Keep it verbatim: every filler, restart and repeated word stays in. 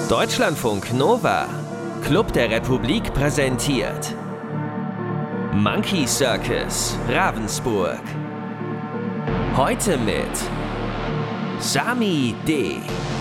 Deutschlandfunk Nova, Club der Republik präsentiert Monkey Circus Ravensburg. Heute mit Sami D.